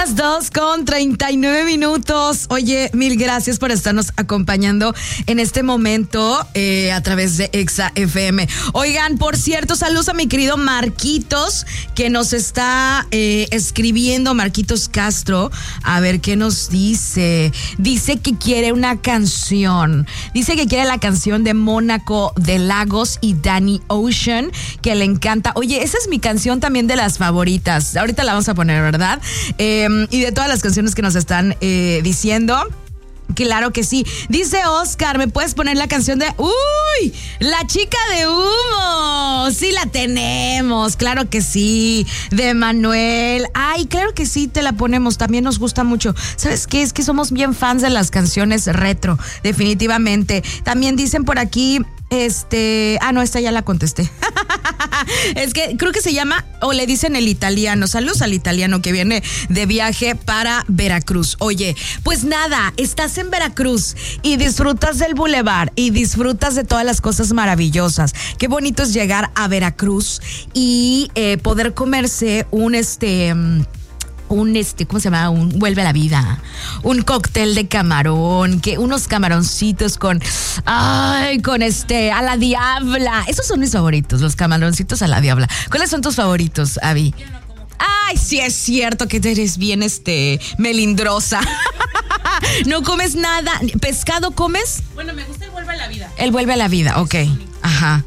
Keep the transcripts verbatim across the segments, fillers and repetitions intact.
las dos con treinta y nueve minutos. Oye, mil gracias por estarnos acompañando en este momento eh, a través de Exa F M. Oigan, por cierto, saludos a mi querido Marquitos, que nos está eh, escribiendo, Marquitos Castro. A ver qué nos dice. Dice que quiere una canción. Dice que quiere la canción de Mónaco de Lagos y Danny Ocean, que le encanta. Oye, esa es mi canción también de las favoritas. Ahorita la vamos a poner, ¿verdad? Eh, y de todas las canciones que nos están eh, diciendo, claro que sí. Dice Oscar, ¿me puedes poner la canción de uy, la chica de humo? Sí la tenemos, claro que sí. De Manuel. Ay, claro que sí, te la ponemos. También nos gusta mucho. ¿Sabes qué? Es que somos bien fans de las canciones retro, definitivamente. También dicen por aquí, este, ah, no, esta ya la contesté. Es que creo que se llama, o le dicen el italiano. Saludos al italiano que viene de viaje para Veracruz. Oye, pues nada, estás en Veracruz y disfrutas del bulevar y disfrutas de todas las cosas maravillosas. Qué bonito es llegar a Veracruz y eh, poder comerse un este... un este, ¿cómo se llama? Un vuelve a la vida. Un cóctel de camarón, que unos camaroncitos con, ay, con este, a la diabla. Esos son mis favoritos, los camaroncitos a la diabla. ¿Cuáles son tus favoritos, Abby? Yo no como. Ay, sí es cierto que eres bien, este, melindrosa. No comes nada. ¿Pescado comes? Bueno, me gusta el vuelve a la vida. El vuelve a la vida, ok. Ajá.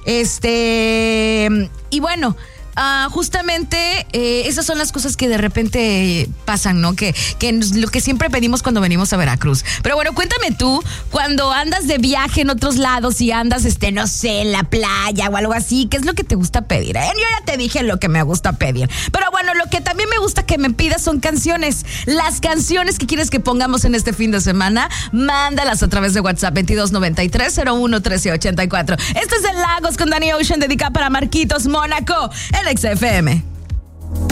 Este, y bueno, Uh, justamente eh, esas son las cosas que de repente pasan, ¿no? Que, que lo que siempre pedimos cuando venimos a Veracruz. Pero bueno, cuéntame tú, cuando andas de viaje en otros lados y andas, este, no sé, en la playa o algo así, ¿qué es lo que te gusta pedir? ¿Eh? Yo ya te dije lo que me gusta pedir. Pero bueno, lo que también me gusta que me pidas son canciones. Las canciones que quieres que pongamos en este fin de semana, mándalas a través de WhatsApp veintidós noventa y tres cero uno trece ochenta y cuatro. Esto es El Lagos con Danny Ocean, dedicada para Marquitos, Mónaco, el Exa F M.